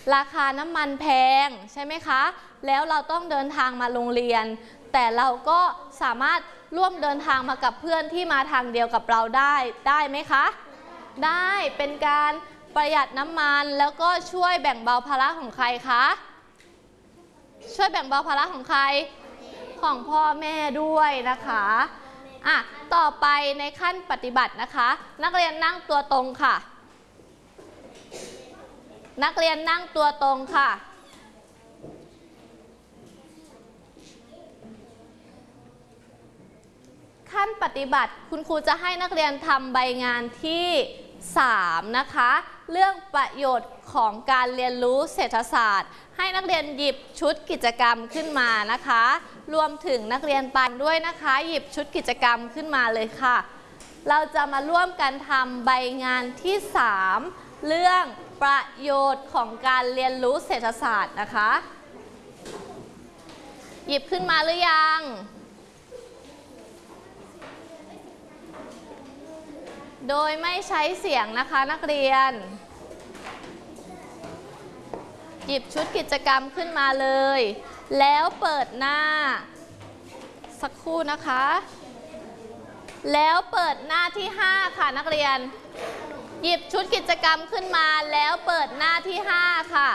ราคาน้ำมันแพงใช่ไหมคะแล้วเราต้องเดินทางมาโรงเรียนแต่เราก็สามารถร่วมเดินทางมากับเพื่อนที่มาทางเดียวกับเราได้ไหมคะได้เป็นการประหยัดน้ำมันแล้วก็ช่วยแบ่งเบาภาระของใครคะช่วยแบ่งเบาภาระของใครของพ่อแม่ด้วยนะคะต่อไปในขั้นปฏิบัตินะคะนักเรียนนั่งตัวตรงค่ะนักเรียนนั่งตัวตรงค่ะขั้นปฏิบัติคุณครูจะให้นักเรียนทำใบงานที่3นะคะเรื่องประโยชน์ของการเรียนรู้เศรษฐศาสตร์ให้นักเรียนหยิบชุดกิจกรรมขึ้นมานะคะรวมถึงนักเรียนปันด้วยนะคะหยิบชุดกิจกรรมขึ้นมาเลยค่ะเราจะมาร่วมกันทำใบงานที่3เรื่องประโยชน์ของการเรียนรู้เศรษฐศาสตร์นะคะหยิบขึ้นมาหรือยังโดยไม่ใช้เสียงนะคะนักเรียนหยิบชุดกิจกรรมขึ้นมาเลยแล้วเปิดหน้าสักครู่นะคะแล้วเปิดหน้าที่5ค่ะนักเรียนหยิบชุดกิจกรรมขึ้นมาแล้วเปิดหน้าที่5ค่ะ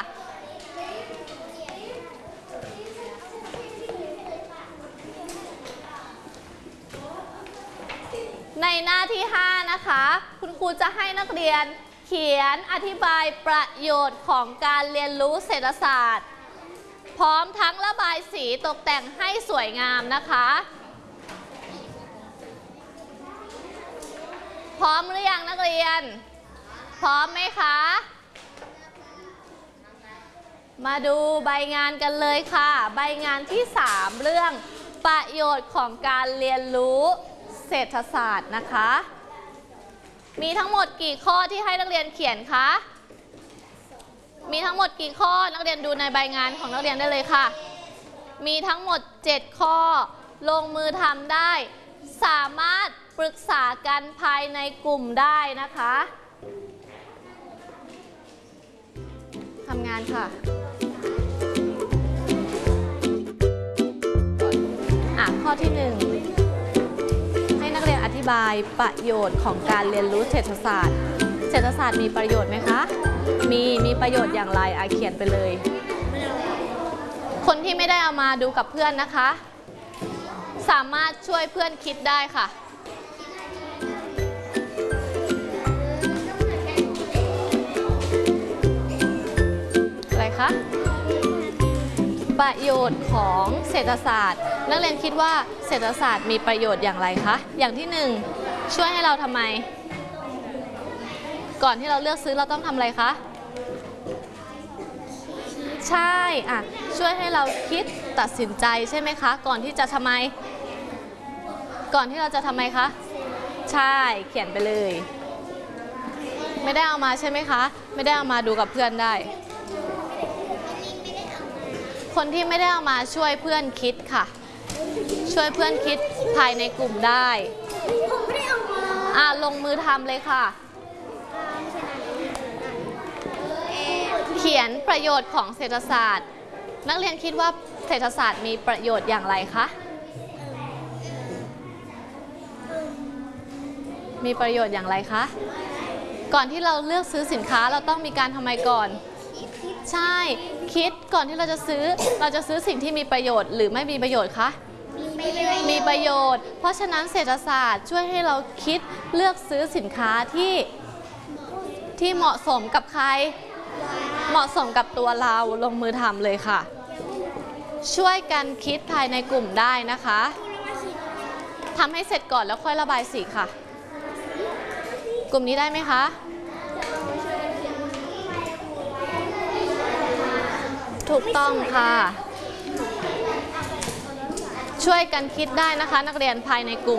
ในหน้าที่5นะคะคุณครูจะให้นักเรียนเขียนอธิบายประโยชน์ของการเรียนรู้เศรษฐศาสตร์พร้อมทั้งระบายสีตกแต่งให้สวยงามนะคะพร้อมหรือยังนักเรียนพร้อมไหมคะมาดูใบงานกันเลยค่ะใบงานที่3เรื่องประโยชน์ของการเรียนรู้เศรษฐศาสตร์นะคะมีทั้งหมดกี่ข้อที่ให้นักเรียนเขียนคะมีทั้งหมดกี่ข้อนักเรียนดูในใบงานของนักเรียนได้เลยค่ะมีทั้งหมด7ข้อลงมือทำได้สามารถปรึกษากันภายในกลุ่มได้นะคะทำงานค่ะข้อที่1ให้นักเรียนอธิบายประโยชน์ของการเรียนรู้เศรษฐศาสตร์เศรษฐศาสตร์มีประโยชน์ไหมคะมีประโยชน์อย่างไรเขียนไปเลยคนที่ไม่ได้เอามาดูกับเพื่อนนะคะสามารถช่วยเพื่อนคิดได้ค่ะอะไรคะประโยชน์ของเศรษฐศาสตร์นักเรียนคิดว่าเศรษฐศาสตร์มีประโยชน์อย่างไรคะอย่างที่1ช่วยให้เราทำไมก่อนที่เราเลือกซื้อเราต้องทำอะไรคะใช่ช่วยให้เราคิดตัดสินใจใช่ไหมคะก่อนที่จะทำไมก่อนที่เราจะทำไมคะใช่เขียนไปเลยไม่ได้เอามาใช่ไหมคะไม่ได้เอามาดูกับเพื่อนได้คนที่ไม่ได้เอามาช่วยเพื่อนคิดค่ะช่วยเพื่อนคิดภายในกลุ่มได้ลงมือทำเลยค่ะเขียนประโยชน์ของเศรษฐศาสตร์นักเรียนคิดว่าเศรษฐศาสตร์มีประโยชน์อย่างไรคะมีประโยชน์อย่างไรคะก่อนที่เราเลือกซื้อสินค้าเราต้องมีการทำไมก่อนใช่คิดก่อนที่เราจะซื้อสิ่งที่มีประโยชน์หรือไม่มีประโยชน์คะมีประโยชน์เพราะฉะนั้นเศรษฐศาสตร์ช่วยให้เราคิดเลือกซื้อสินค้าที่เหมาะสมกับใครเหมาะสมกับตัวเราลงมือทำเลยค่ะช่วยกันคิดภายในกลุ่มได้นะคะทำให้เสร็จก่อนแล้วค่อยระบายสีค่ะกลุ่มนี้ได้ไหมคะถูกต้องค่ะช่วยกันคิดได้นะคะนักเรียนภายในกลุ่ม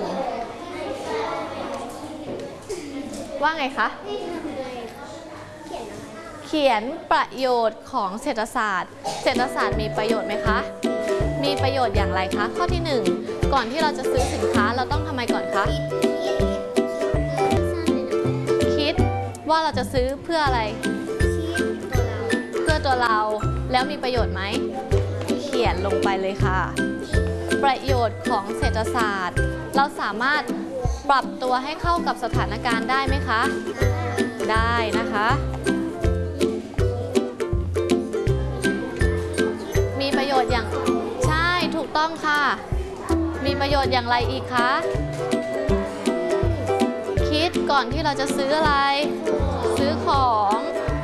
ว่าไงคะเขียนประโยชน์ของเศรษฐศาสตร์เศรษฐศาสตร์มีประโยชน์ไหมคะมีประโยชน์อย่างไรคะข้อที่1ก่อนที่เราจะซื้อสินค้าเราต้องทำไมก่อนคะคิดว่าเราจะซื้อเพื่ออะไรเพื่อวยตัวเราแล้วมีประโยชน์ไหมเขียนลงไปเลยค่ะประโยชน์ของเศรษฐศาสตร์เราสามารถปรับตัวให้เข้ากับสถานการณ์ได้ไหมคะได้นะคะมีประโยชน์อย่างใช่ถูกต้องค่ะมีประโยชน์อย่างไรอีกคะคิดก่อนที่เราจะซื้ออะไรซื้อของ